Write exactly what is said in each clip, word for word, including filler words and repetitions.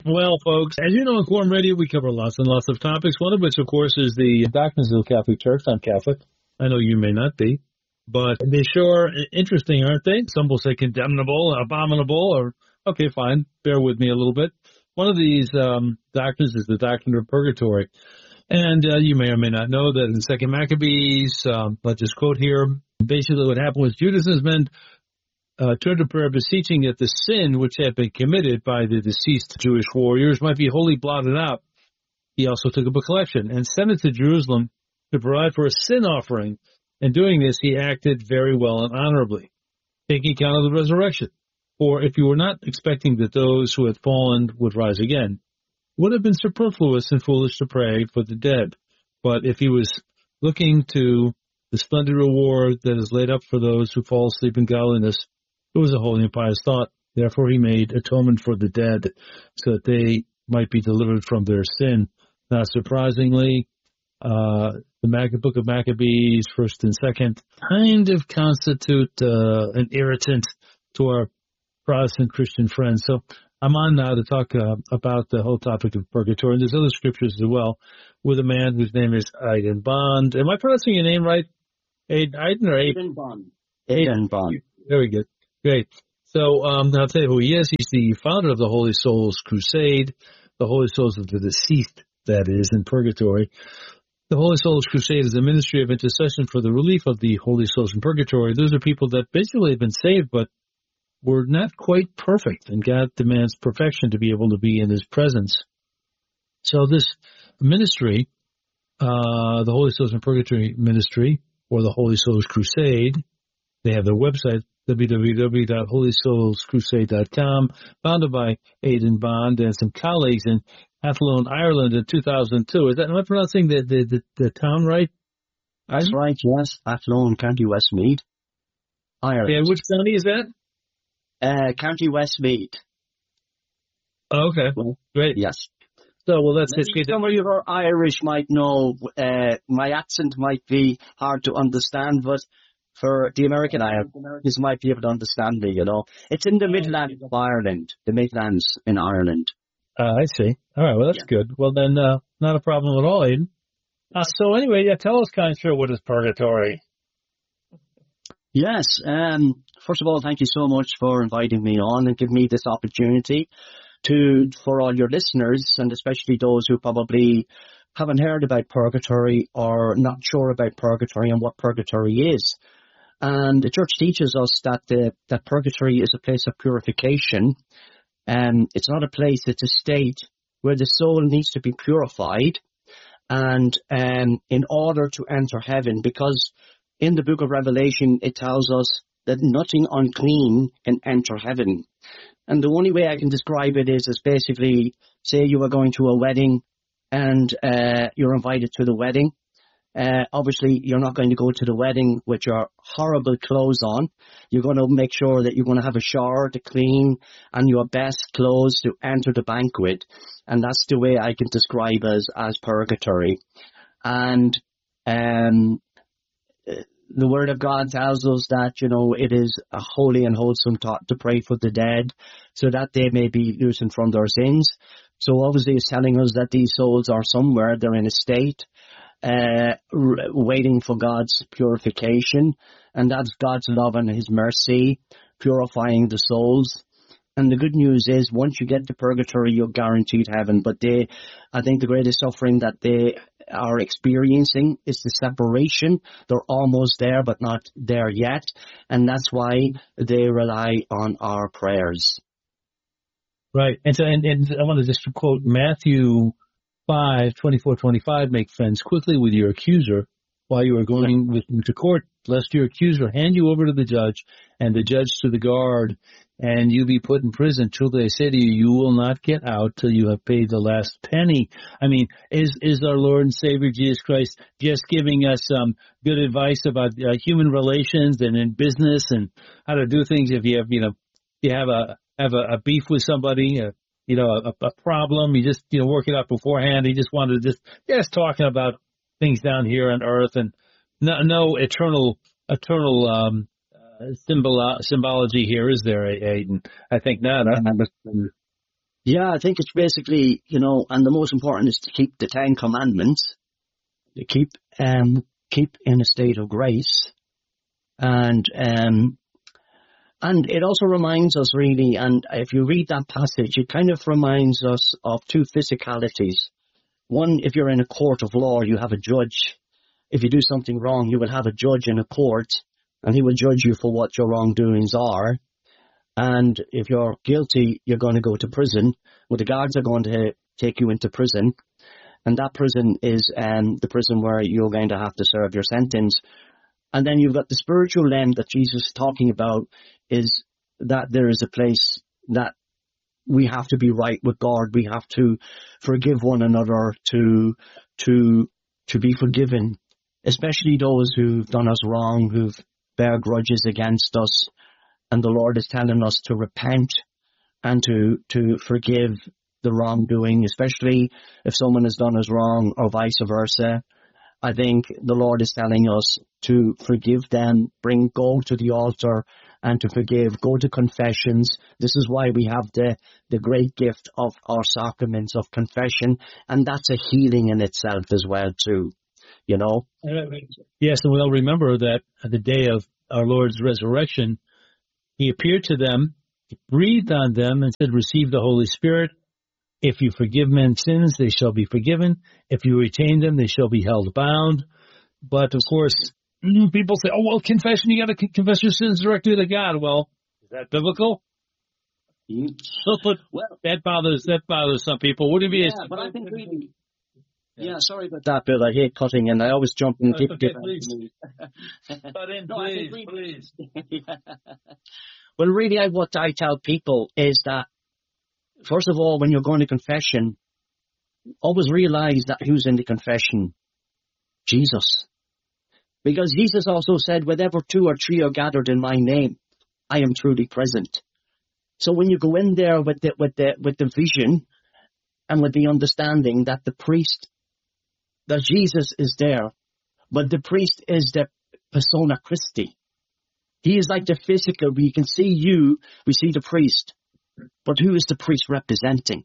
Well, folks, as you know, in Quorum Radio, we cover lots and lots of topics, one of which, of course, is the doctrines of the Catholic Church. I'm Catholic. I know you may not be, but they sure are interesting, aren't they? Some will say condemnable, abominable, or, okay, fine, bear with me a little bit. One of these um, doctrines is the doctrine of purgatory. And uh, you may or may not know that in Second Maccabees, um, let's just quote here, basically what happened was Judas' men uh, turned to prayer beseeching that the sin which had been committed by the deceased Jewish warriors might be wholly blotted out. He also took up a collection and sent it to Jerusalem to provide for a sin offering. In doing this, he acted very well and honorably, taking account of the resurrection. For if you were not expecting that those who had fallen would rise again, it would have been superfluous and foolish to pray for the dead. But if he was looking to the splendid reward that is laid up for those who fall asleep in godliness, it was a holy and pious thought. Therefore he made atonement for the dead, so that they might be delivered from their sin. Not surprisingly, uh, the Mac- Book of Maccabees, first and second, kind of constitute uh, an irritant to our Protestant Christian friends. So I'm on now to talk uh, about the whole topic of purgatory. And there's other scriptures as well, with a man whose name is Aidan Bond. Am I pronouncing your name right? Aidan, Aidan or Aidan? Aidan Bond. Aidan Bond. Very good. Great. So um, I'll tell you who he is. He's the founder of the Holy Souls Crusade, the Holy Souls of the deceased, that is, in purgatory. The Holy Souls Crusade is a ministry of intercession for the relief of the Holy Souls in purgatory. Those are people that basically have been saved, but were not quite perfect, and God demands perfection to be able to be in His presence. So this ministry, uh, the Holy Souls in Purgatory Ministry, or the Holy Souls Crusade, they have their website, w w w dot holy souls crusade dot com, founded by Aidan Bond and some colleagues in Athlone, Ireland in two thousand two. Is that, am I pronouncing the, the, the, the town right? That's right, yes. Athlone, County Westmeath, Ireland. Yeah, which county is that? Uh, County Westmeath. Oh, okay, Well, great. yes. So, well, that's Maybe it. some of you who are Irish might know, uh, my accent might be hard to understand, but for the American Irish might be able to understand me, you know. It's in the Midlands of Ireland, the Midlands in Ireland. Uh, I see. All right, well, that's Yeah. good. Well, then, uh, not a problem at all, Aidan. Uh, so anyway, yeah, tell us kind of sure what is purgatory. Yes, um, first of all, thank you so much for inviting me on and giving me this opportunity to, for all your listeners, and especially those who probably haven't heard about purgatory or not sure about purgatory and what purgatory is. And the church teaches us that the, that purgatory is a place of purification. Um, it's not a place, it's a state where the soul needs to be purified, and um, in order to enter heaven, because in the book of Revelation, it tells us that nothing unclean can enter heaven. And the only way I can describe it is, is basically, say you are going to a wedding and uh, you're invited to the wedding. Uh, obviously, you're not going to go to the wedding with your horrible clothes on. You're going to make sure that you're going to have a shower to clean and your best clothes to enter the banquet. And that's the way I can describe as, as purgatory. And um, the Word of God tells us that, you know, it is a holy and wholesome thought to pray for the dead so that they may be loosened from their sins. So obviously it's telling us that these souls are somewhere, they're in a state uh, r- waiting for God's purification, and that's God's love and His mercy purifying the souls. And the good news is, once you get to purgatory, you're guaranteed heaven. But they, I think the greatest suffering that they are experiencing is the separation. They're almost there, but not there yet. And that's why they rely on our prayers. Right. And so, and, and I want to just quote Matthew five, twenty-four, twenty-five, make friends quickly with your accuser while you are going with him to court, lest your accuser hand you over to the judge and the judge to the guard, and you be put in prison. Truly I say to you, you will not get out till you have paid the last penny. I mean, is is our Lord and Savior Jesus Christ just giving us some um, good advice about uh, human relations and in business and how to do things if you have, you know, you have a have a, a beef with somebody, uh, you know, a, a problem, you just, you know, work it out beforehand. He just wanted to just, just talking about things down here on earth and no, no eternal, eternal, um, uh, symbol, symbology here, is there, Aidan? I think not. Huh? Yeah, I think it's basically, you know, and the most important is to keep the Ten Commandments, to keep um keep in a state of grace, and um and it also reminds us really, and if you read that passage, it kind of reminds us of two physicalities. One, if you're in a court of law, you have a judge. If you do something wrong, you will have a judge in a court, and he will judge you for what your wrongdoings are. And if you're guilty, you're going to go to prison. Well, the guards are going to take you into prison. And that prison is um, the prison where you're going to have to serve your sentence. And then you've got the spiritual end that Jesus is talking about, is that there is a place that we have to be right with God. We have to forgive one another, to to to be forgiven, especially those who've done us wrong, who've bear grudges against us. And the Lord is telling us to repent and to, to forgive the wrongdoing, especially if someone has done us wrong or vice versa. I think the Lord is telling us to forgive them, bring, go to the altar and to forgive, go to confessions. This is why we have the, the great gift of our sacraments of confession. And that's a healing in itself as well too, you know? Yes, and we'll remember that at the day of our Lord's resurrection, he appeared to them, breathed on them, and said, receive the Holy Spirit. If you forgive men's sins, they shall be forgiven. If you retain them, they shall be held bound. But, of course, people say, oh, well, confession, you got to confess your sins directly to God. Well, is that biblical? Mm. But well, that bothers that bothers some people. Would it be? Yeah, a, but I think really, yeah. yeah, sorry about that, Bill. I hate cutting, and I always jump in. No, Give, okay, give please. Cut in, no, please, really, please. yeah. Well, really, I, what I tell people is that, first of all, when you're going to confession, always realize that who's in the confession? Jesus. Because Jesus also said, wherever two or three are gathered in my name, I am truly present. So when you go in there with the, with the, with the vision and with the understanding that the priest, that Jesus is there, but the priest is the persona Christi. He is like the physical. We can see you, we see the priest. But who is the priest representing?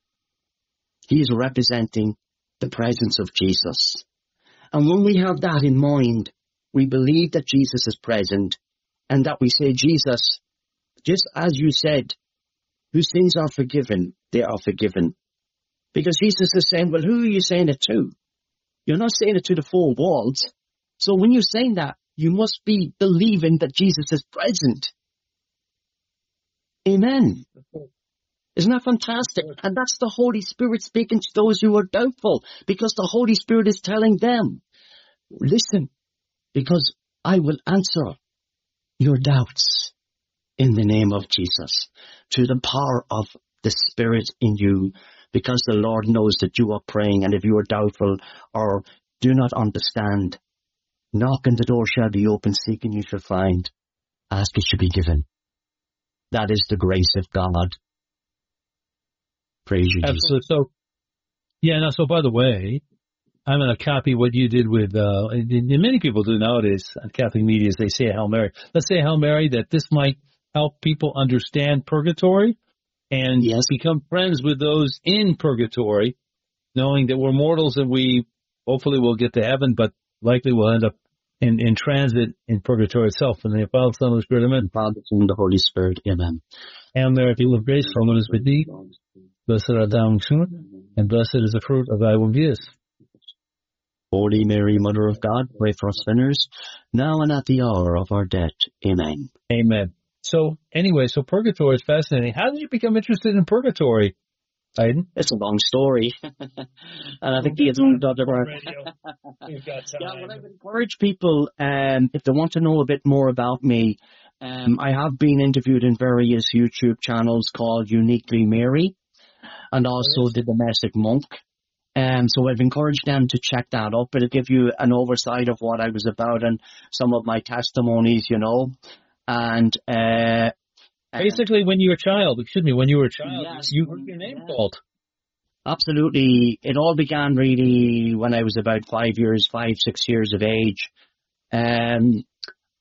He is representing the presence of Jesus. And when we have that in mind, we believe that Jesus is present and that we say, Jesus, just as you said, whose sins are forgiven, they are forgiven. Because Jesus is saying, well, who are you saying it to? You're not saying it to the four walls. So when you're saying that, you must be believing that Jesus is present. Amen. Isn't that fantastic? And that's the Holy Spirit speaking to those who are doubtful, because the Holy Spirit is telling them, listen, because I will answer your doubts in the name of Jesus, to the power of the Spirit in you, because the Lord knows that you are praying, and if you are doubtful or do not understand, knock and the door shall be open, seek and you shall find, ask it shall be given. That is the grace of God. Praise you, Absolutely. Jesus. So, yeah, now, so by the way, I'm going to copy what you did with, uh, and, and many people do nowadays on Catholic media, is they say Hail Mary. Let's say Hail Mary, that this might help people understand purgatory and Yes. become friends with those in purgatory, knowing that we're mortals and we hopefully will get to heaven, but likely we'll end up in, in transit in purgatory itself. In the Father, Son, and Spirit, amen. Father, Son, the Holy Spirit, amen. Hail Mary, full of grace, the Lord is with thee. Blessed art thou amongst women, and blessed is the fruit of thy womb, Jesus. Holy Mary, Mother of God, pray for us sinners, now and at the hour of our death. Amen. Amen. So, anyway, so purgatory is fascinating. How did you become interested in purgatory, Aiden? It's a long story. And I think the other We've got time. Yeah, well, I would encourage people, um, if they want to know a bit more about me, um, I have been interviewed in various YouTube channels called Uniquely Mary, and also The Domestic Monk. Um, so I've encouraged them to check that up. It'll give you an oversight of what I was about and some of my testimonies, you know. And uh, basically, when you were a child, excuse me, when you were a child, yes, you heard your name yeah. called. Absolutely. It all began really when I was about five years, five, six years of age. Um,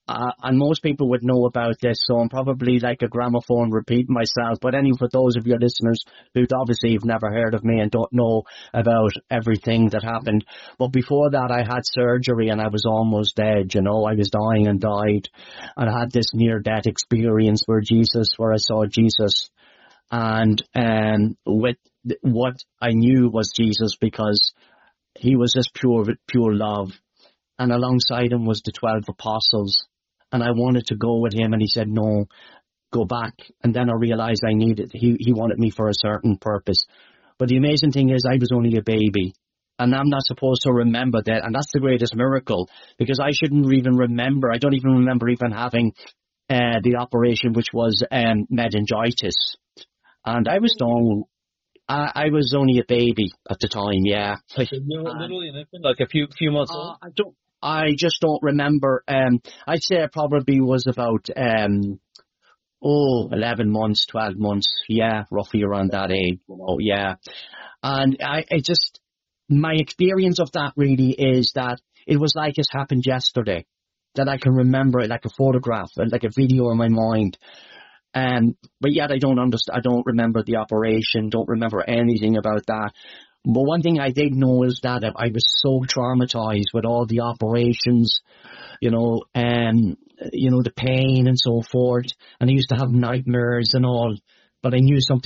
Uh, and most people would know about this, so I'm probably like a gramophone repeating myself. But anyway, for those of your listeners who obviously have never heard of me and don't know about everything that happened. But before that, I had surgery and I was almost dead, you know. I was dying and died. And I had this near-death experience where Jesus, where I saw Jesus. And um, with what I knew was Jesus, because he was just pure, pure love. And alongside him was the twelve apostles. And I wanted to go with him, and he said, no, go back. And then I realized I needed, he, he wanted me for a certain purpose. But the amazing thing is I was only a baby, and I'm not supposed to remember that. And that's the greatest miracle, because I shouldn't even remember. I don't even remember even having uh, the operation, which was um, meningitis. And I was done. I, I was only a baby at the time, yeah. Like you were literally an infant, like a few few months uh, old? I don't. I just don't remember. Um, I'd say I probably was about, um, oh, eleven months, twelve months. Yeah, roughly around that age. Oh, yeah. And I, I just, my experience of that really is that it was like it happened yesterday. That I can remember it like a photograph, like a video in my mind. Um, but yet I don't understand, I don't remember the operation, don't remember anything about that. But one thing I did know is that I was so traumatized with all the operations, you know, um, you know, the pain and so forth. And I used to have nightmares and all, but I knew something